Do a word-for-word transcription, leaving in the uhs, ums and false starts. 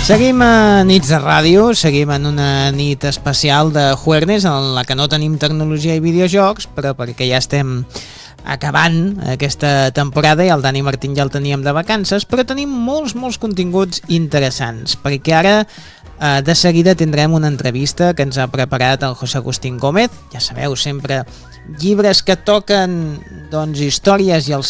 Seguim a Nits de Ràdio, seguim en una nit especial de Juernes en la que no tenim tecnologia i videojocs, però perquè ja estem acabant aquesta temporada i el Dani Martín ja el teníem de vacances, però tenim molts, molts continguts interessants, perquè ara eh, de seguida tindrem una entrevista que ens ha preparat el José Agustín Gómez. Ja sabeu, sempre llibres que toquen doncs, històries i els